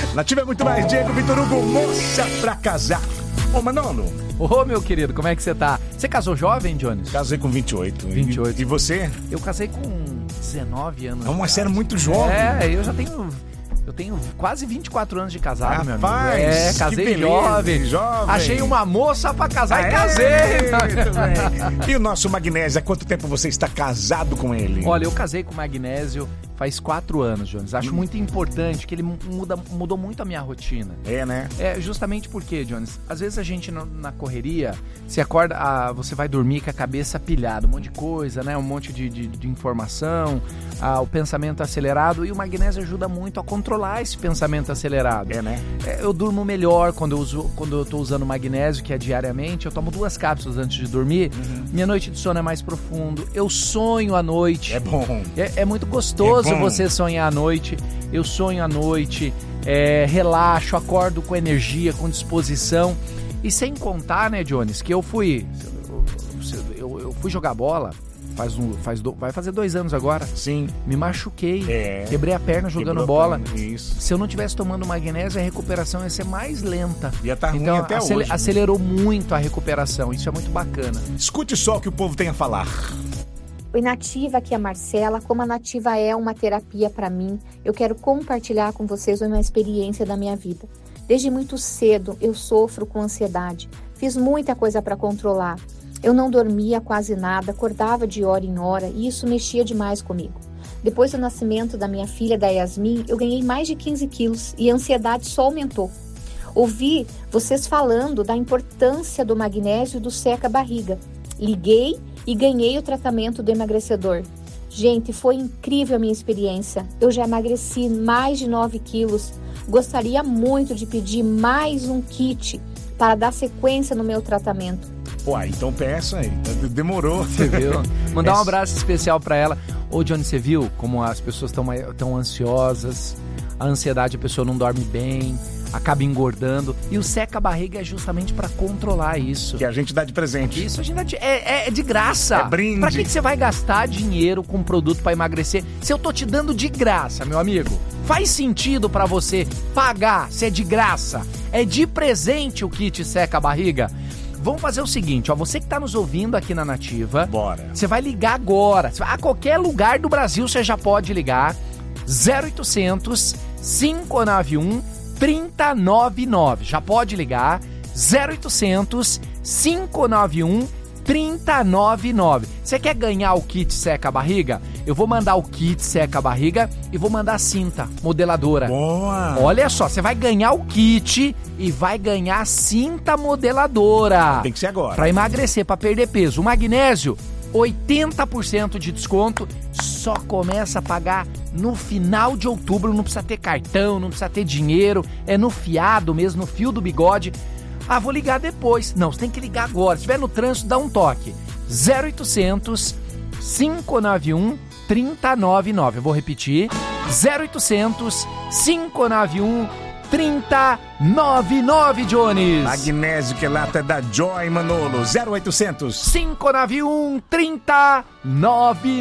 Nativa é muito mais. Diego Vitor Hugo, moça pra casar. Ô, Manolo. Ô, meu querido, como é que você tá? Você casou jovem, Jones? Casei com 28. 28. E você? Eu casei com 19 anos. É uma série muito jovem. Eu já tenho... Eu tenho quase 24 anos de casado, meu amigo. Rapaz, casei que beleza, jovem. Achei uma moça pra casar e casei. Muito bem. E o nosso Magnésio, há quanto tempo você está casado com ele? Olha, eu casei com o Magnésio faz 4 anos, Jones. Acho muito importante que ele mudou muito a minha rotina. É, né? É, justamente porque, Jones, às vezes a gente na correria, se acorda, você vai dormir com a cabeça pilhada, um monte de coisa, né? Um monte de informação, o pensamento acelerado, e o magnésio ajuda muito a controlar esse pensamento acelerado. É, né? Eu durmo melhor quando eu tô usando magnésio, que é diariamente. Eu tomo 2 cápsulas antes de dormir. Minha noite de sono é mais profundo. Eu sonho à noite. É bom. É muito gostoso você sonhar à noite. Eu sonho à noite, relaxo, acordo com energia, com disposição. E sem contar, né, Jones, que eu fui jogar bola. Vai fazer 2 anos agora. Sim. Me machuquei. Quebrei a perna jogando bola. Isso. Se eu não tivesse tomando magnésio, a recuperação ia ser mais lenta. Ia estar ruim então, até hoje. Acelerou muito a recuperação. Isso é muito bacana. Escute só o que o povo tem a falar. Oi, Nativa, aqui é a Marcela. Como a Nativa é uma terapia para mim, eu quero compartilhar com vocês uma experiência da minha vida. Desde muito cedo eu sofro com ansiedade. Fiz muita coisa para controlar. Eu não dormia quase nada, acordava de hora em hora e isso mexia demais comigo. Depois do nascimento da minha filha, da Yasmin, eu ganhei mais de 15 quilos e a ansiedade só aumentou. Ouvi vocês falando da importância do magnésio e do seca-barriga. Liguei e ganhei o tratamento do emagrecedor. Gente, foi incrível a minha experiência. Eu já emagreci mais de 9 quilos. Gostaria muito de pedir mais um kit para dar sequência no meu tratamento. Uai, então peça aí. Demorou. Você viu? Mandar um abraço especial pra ela. Ô, Johnny, você viu como as pessoas estão ansiosas? A ansiedade, a pessoa não dorme bem, acaba engordando. E o seca-barriga é justamente pra controlar isso. Que a gente dá de presente. Isso a gente dá é de graça. É brinde. Pra que você vai gastar dinheiro com produto pra emagrecer se eu tô te dando de graça, meu amigo? Faz sentido pra você pagar se é de graça? É de presente o kit seca-barriga? Vamos fazer o seguinte, ó, você que tá nos ouvindo aqui na Nativa, bora. Você vai ligar agora, a qualquer lugar do Brasil você já pode ligar, 0800 591 3099, já pode ligar, 0800 591 3099. Você quer ganhar o kit seca-barriga? Eu vou mandar o kit seca-barriga e vou mandar a cinta modeladora. Boa! Olha só, você vai ganhar o kit e vai ganhar a cinta modeladora. Tem que ser agora. Pra emagrecer, pra perder peso. O magnésio, 80% de desconto, só começa a pagar no final de outubro. Não precisa ter cartão, não precisa ter dinheiro, é no fiado mesmo, no fio do bigode. Ah, vou ligar depois. Não, você tem que ligar agora. Se estiver no trânsito, dá um toque. 0800 591 3099. Eu vou repetir. 0800 591 3099, Jones. Magnésio que lata da Joy, Manolo. 0800 591 3099.